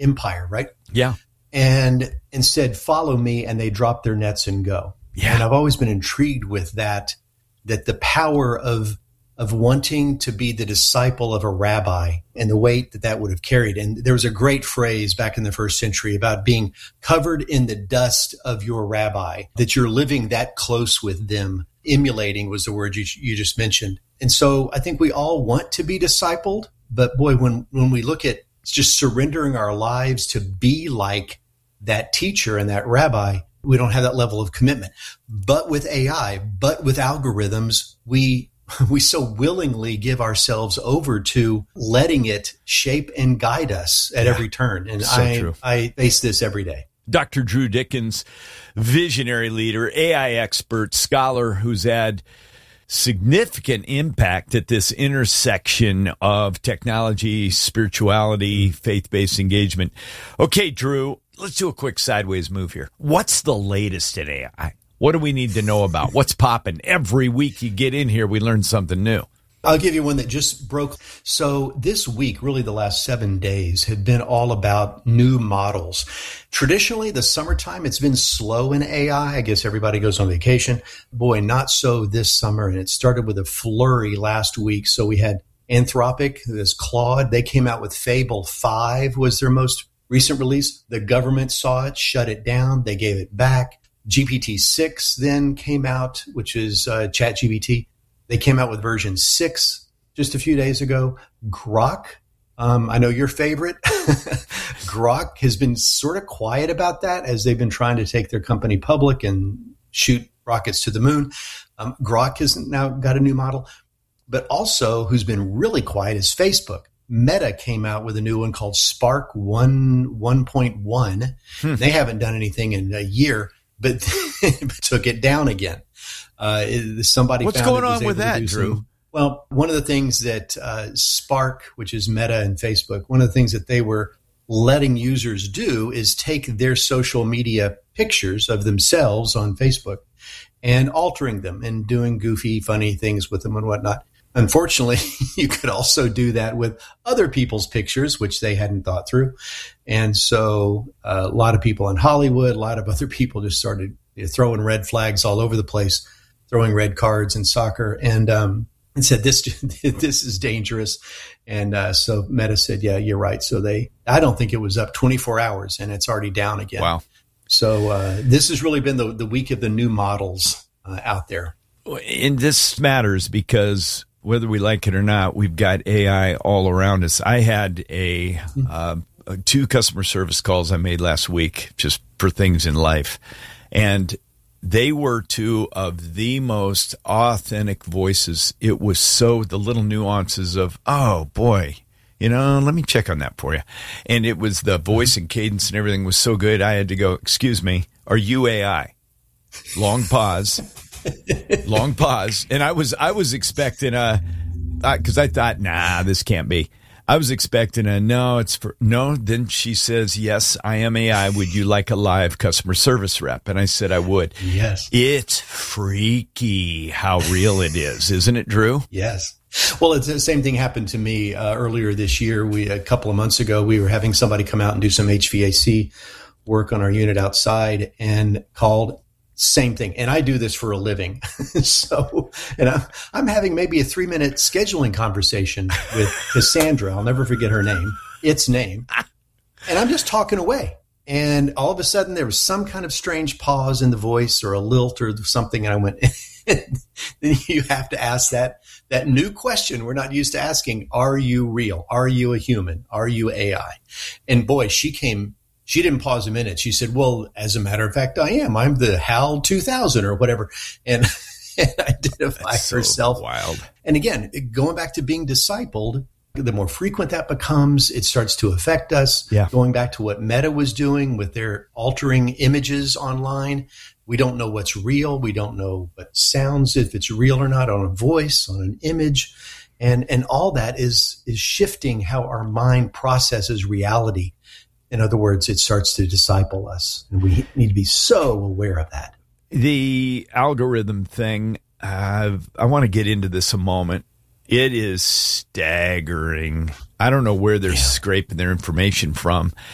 empire, right? Yeah. And said, follow me, and they drop their nets and go. Yeah. And I've always been intrigued with that the power of wanting to be the disciple of a rabbi and the weight that would have carried. And there was a great phrase back in the first century about being covered in the dust of your rabbi, that you're living that close with them. Emulating was the word you just mentioned. And so I think we all want to be discipled, but boy, when we look at just surrendering our lives to be like that teacher and that rabbi, we don't have that level of commitment. But with AI, but with algorithms, we so willingly give ourselves over to letting it shape and guide us at every turn. And So I face this every day. Dr. Drew Dickens, visionary leader, AI expert, scholar who's had significant impact at this intersection of technology, spirituality, faith-based engagement. Okay, Drew, let's do a quick sideways move here. What's the latest in AI? What do we need to know about? What's popping? Every week you get in here, we learn something new. I'll give you one that just broke. So this week, really the last 7 days, have been all about new models. Traditionally, the summertime, it's been slow in AI. I guess everybody goes on vacation. Boy, not so this summer. And it started with a flurry last week. So we had Anthropic, this Claude. They came out with Fable 5 was their most recent release. The government saw it, shut it down. They gave it back. GPT-6 then came out, which is ChatGPT. They came out with version 6 just a few days ago. Grok, I know your favorite. Grok has been sort of quiet about that as they've been trying to take their company public and shoot rockets to the moon. Grok has now got a new model. But also, who's been really quiet is Facebook. Meta came out with a new one called Spark 1.1. They haven't done anything in a year, but took it down again. Somebody What's found going it was on with able to that, do Drew? Well, one of the things that Spark, which is Meta and Facebook, one of the things that they were letting users do is take their social media pictures of themselves on Facebook and altering them and doing goofy, funny things with them and whatnot. Unfortunately, you could also do that with other people's pictures, which they hadn't thought through. And so a lot of people in Hollywood, a lot of other people just started throwing red flags all over the place, throwing red cards in soccer, and said, this is dangerous. And so Meta said, yeah, you're right. So I don't think it was up 24 hours, and it's already down again. Wow. So this has really been the week of the new models out there. And this matters because whether we like it or not, we've got AI all around us. I had two customer service calls I made last week just for things in life. And they were two of the most authentic voices. It was so the little nuances of, oh, boy, let me check on that for you. And it was the voice and cadence and everything was so good. I had to go, excuse me, are you AI? Long pause. And I was expecting because I thought, nah, this can't be. I was expecting no. Then she says, yes, I am AI. Would you like a live customer service rep? And I said I would. Yes. It's freaky how real it is, isn't it, Drew? Yes. Well, it's the same thing happened to me earlier this year. A couple of months ago, we were having somebody come out and do some HVAC work on our unit outside and called. Same thing. And I do this for a living. And I'm having maybe a 3-minute scheduling conversation with Cassandra. I'll never forget her name, its name. And I'm just talking away. And all of a sudden there was some kind of strange pause in the voice or a lilt or something. And I went, then you have to ask that new question we're not used to asking. Are you real? Are you a human? Are you AI? And boy, she didn't pause a minute. She said, well, as a matter of fact, I am. I'm the HAL 2000 or whatever. And identify herself. Wild. And again, going back to being discipled, the more frequent that becomes, it starts to affect us. Yeah. Going back to what Meta was doing with their altering images online. We don't know what's real. We don't know what sounds, if it's real or not, on a voice, on an image. And all that is shifting how our mind processes reality. In other words, it starts to disciple us, and we need to be so aware of that. The algorithm thing, I want to get into this a moment. It is staggering. I don't know where they're scraping their information from.